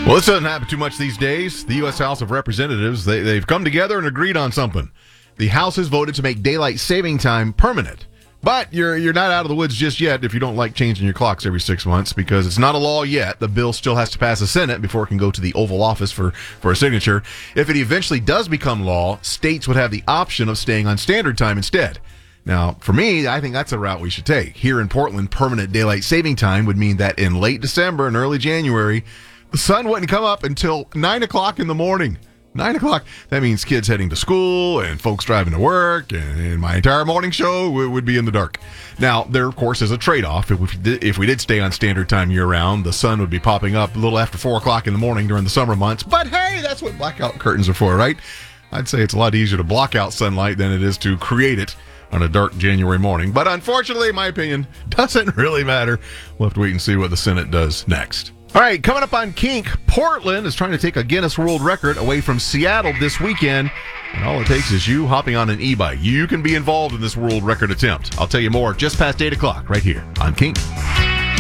Well, this doesn't happen too much these days. The U.S. House of Representatives, they've come together and agreed on something. The House has voted to make daylight saving time permanent. But you're not out of the woods just yet if you don't like changing your clocks every 6 months, because it's not a law yet. The bill still has to pass the Senate before it can go to the Oval Office for a signature. If it eventually does become law, states would have the option of staying on standard time instead. Now, for me, I think that's a route we should take. Here in Portland, permanent daylight saving time would mean that in late December and early January, the sun wouldn't come up until 9 o'clock in the morning. 9 o'clock. That means kids heading to school and folks driving to work, and my entire morning show would be in the dark. Now, there, of course, is a trade-off. If we did stay on standard time year-round, the sun would be popping up a little after 4 o'clock in the morning during the summer months. But, hey, that's what blackout curtains are for, right? I'd say it's a lot easier to block out sunlight than it is to create it on a dark January morning. But unfortunately, in my opinion, doesn't really matter. We'll have to wait and see what the Senate does next. All right, coming up on Kink, Portland is trying to take a Guinness World Record away from Seattle this weekend. And all it takes is you hopping on an e-bike. You can be involved in this world record attempt. I'll tell you more just past 8 o'clock right here on Kink.